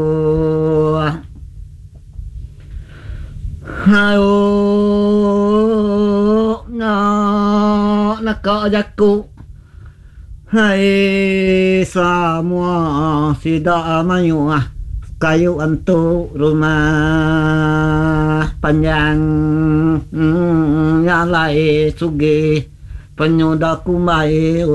hai ô nó có giác cụ hai sa mua si da mayu kayu antu rumah panjang nyalai sugi penyudah kumai